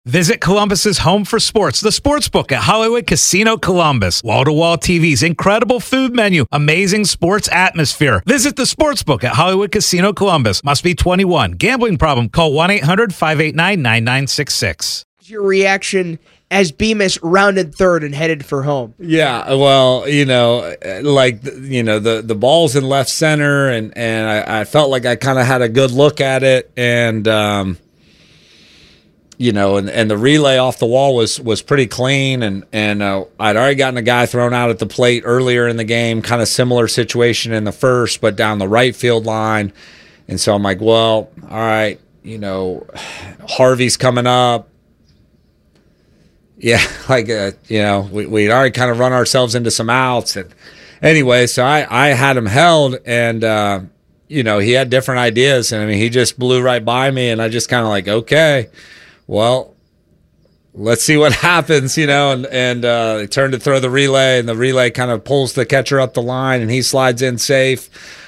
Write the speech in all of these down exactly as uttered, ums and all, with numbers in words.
Visit Columbus's home for sports, the Sportsbook at Hollywood Casino Columbus. Wall-to-wall T Vs, incredible food menu, amazing sports atmosphere. Visit the Sportsbook at Hollywood Casino Columbus. Must be twenty-one. Gambling problem? Call one eight hundred five eight nine nine nine six six. Your reaction as Bemis rounded third and headed for home? Yeah, well, you know, like, you know, the, the ball's in left center, and, and I, I felt like I kind of had a good look at it, and um, – you know, and, and the relay off the wall was was pretty clean, and and uh, I'd already gotten a guy thrown out at the plate earlier in the game, kind of similar situation in the first, but down the right field line, and so I'm like, well, all right, you know, Harvey's coming up, yeah, like uh, you know, we we'd already kind of run ourselves into some outs, and anyway, so I I had him held, and uh, you know, he had different ideas, and I mean, he just blew right by me, and I just kind of like, okay. Well, let's see what happens, you know, and, and uh, they turn to throw the relay, and the relay kind of pulls the catcher up the line, and he slides in safe.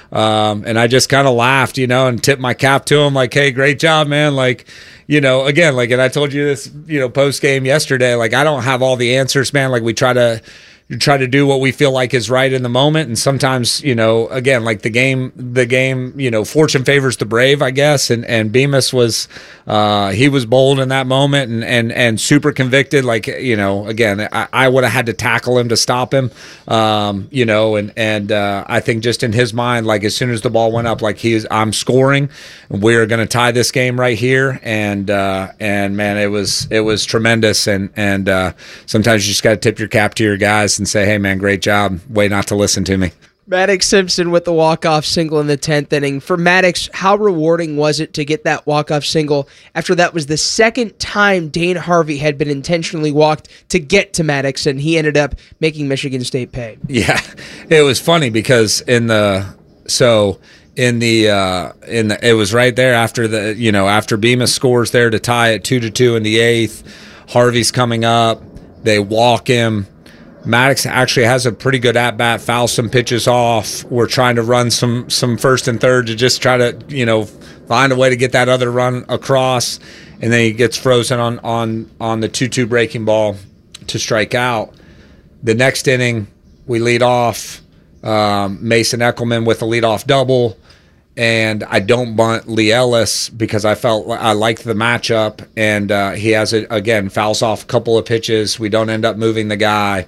Um, and I just kind of laughed, you know, and tipped my cap to him like, hey, great job, man. Like, you know, again, like, and I told you this, you know, post game yesterday, like, I don't have all the answers, man. Like, we try to you try to do what we feel like is right in the moment, and sometimes, you know, again, like the game, the game, you know, fortune favors the brave, I guess. And and Bemis was, uh, he was bold in that moment, and and and super convicted. Like, you know, again, I, I would have had to tackle him to stop him, um, you know, and and uh, I think just in his mind, like as soon as the ball went up, like he's, I'm scoring, and we're going to tie this game right here, and uh, and man, it was it was tremendous, and and uh, sometimes you just got to tip your cap to your guys and say, hey, man, great job. Way not to listen to me. Maddox Simpson with the walk-off single in the tenth inning. For Maddox, how rewarding was it to get that walk-off single after that was the second time Dane Harvey had been intentionally walked to get to Maddox, and he ended up making Michigan State pay? Yeah, it was funny because in the so in the uh, in the it was right there after the you know after Bemis scores there to tie it two to two in the eighth. Harvey's coming up. They walk him. Maddox actually has a pretty good at-bat, fouls some pitches off. We're trying to run some some first and third to just try to, you know, find a way to get that other run across. And then he gets frozen on on, on the two two breaking ball to strike out. The next inning, we lead off. Um, Mason Eckelman with a leadoff double. And I don't bunt Lee Ellis because I felt I liked the matchup. And uh, he has, a, again, fouls off a couple of pitches. We don't end up moving the guy.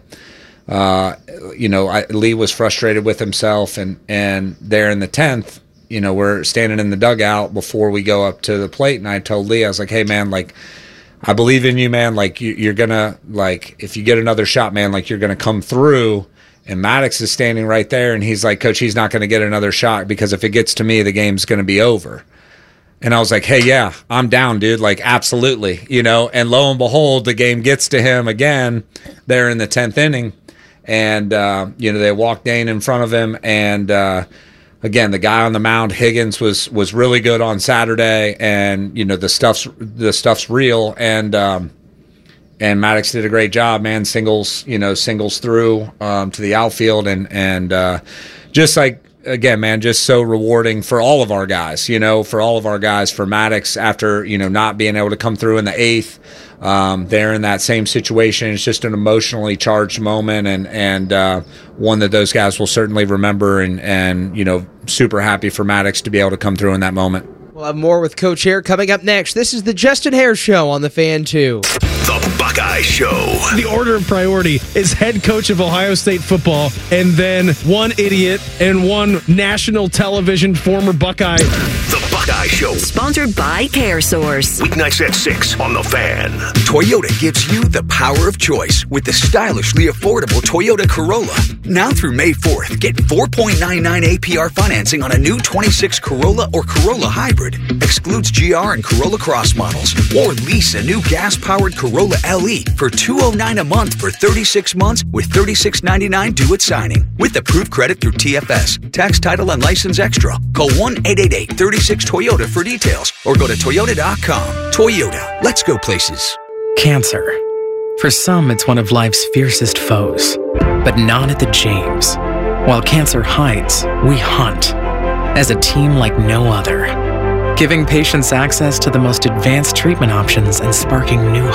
Uh, you know, I, Lee was frustrated with himself. And, and there in the tenth, you know, we're standing in the dugout before we go up to the plate. And I told Lee, I was like, hey, man, like, I believe in you, man. Like, you, you're going to, like, if you get another shot, man, like, you're going to come through. And Maddox is standing right there, and he's like, Coach, he's not going to get another shot because if it gets to me, the game's going to be over. And I was like, hey, yeah, I'm down, dude. Like, absolutely, you know. And lo and behold, the game gets to him again there in the tenth inning. And, uh, you know, they walk Dane in front of him. And, uh, again, the guy on the mound, Higgins, was was really good on Saturday. And, you know, the stuff's, the stuff's real. And, um, And Maddox did a great job, man. Singles, you know, singles through um, to the outfield, and and uh, just like again, man, just so rewarding for all of our guys. You know, for all of our guys. For Maddox, after you know not being able to come through in the eighth, um, they're in that same situation. It's just an emotionally charged moment, and and uh, one that those guys will certainly remember. And and you know, super happy for Maddox to be able to come through in that moment. We'll have more with Coach Hare coming up next. This is the Justin Hare Show on the Fan two. The Buckeye Show. The order of priority is head coach of Ohio State football, and then one idiot and one national television former Buckeye. The Buckeye Show. Sponsored by CareSource. Weeknights at six on The Fan. Toyota gives you the power of choice with the stylishly affordable Toyota Corolla. Now through May fourth, get four point nine nine A P R financing on a new twenty-six Corolla or Corolla Hybrid. Excludes G R and Corolla Cross models. Or lease a new gas-powered Corolla L E for two hundred nine dollars a month for thirty-six months with thirty-six ninety-nine due at signing. With approved credit through T F S. Tax, title, and license extra. Call one eight eight eight, three six, Toyota for details or go to Toyota dot com. Toyota. Let's go places. Cancer. For some, it's one of life's fiercest foes. But not at the James. While cancer hides, we hunt. As a team like no other. Giving patients access to the most advanced treatment options and sparking new